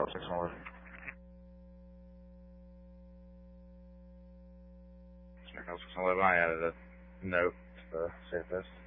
611. Echo 611, I added a note to the CFS.